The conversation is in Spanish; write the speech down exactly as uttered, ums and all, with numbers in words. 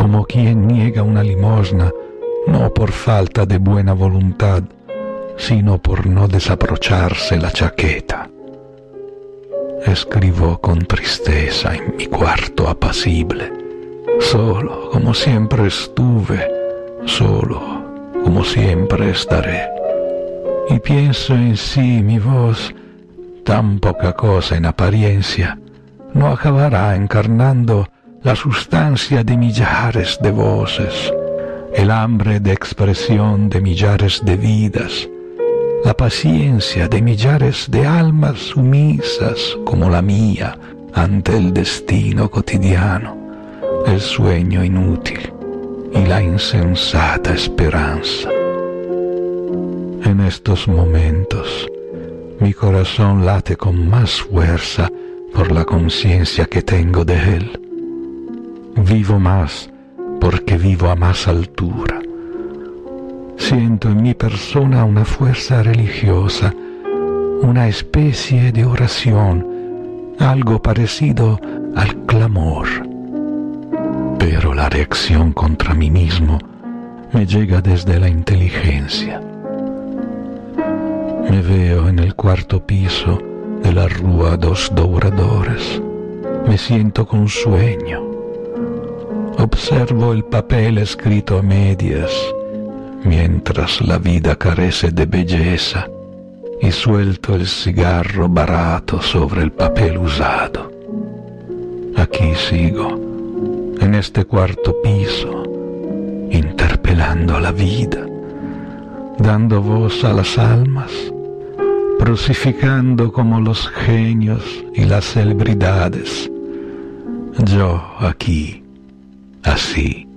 como quien niega una limosna, no por falta de buena voluntad, sino por no desabrocharse la chaqueta. Escribo con tristeza en mi cuarto apacible, solo como siempre estuve, solo como siempre estaré. Y pienso en sí, mi voz, tan poca cosa en apariencia, no acabará encarnando la sustancia de millares de voces, el hambre de expresión de millares de vidas, la paciencia de millares de almas sumisas como la mía ante el destino cotidiano, el sueño inútil y la insensata esperanza. En estos momentos, mi corazón late con más fuerza por la conciencia que tengo de él. Vivo más porque vivo a más altura. Siento en mi persona una fuerza religiosa, una especie de oración, algo parecido al clamor. Pero la reacción contra mí mismo me llega desde la inteligencia. Me veo en el cuarto piso de la Rúa dos Douradores. Me siento con sueño. Observo el papel escrito a medias, mientras la vida carece de belleza, y suelto el cigarro barato sobre el papel usado. Aquí sigo, en este cuarto piso, interpelando a la vida, dando voz a las almas, crucificando como los genios y las celebridades. Yo aquí, así,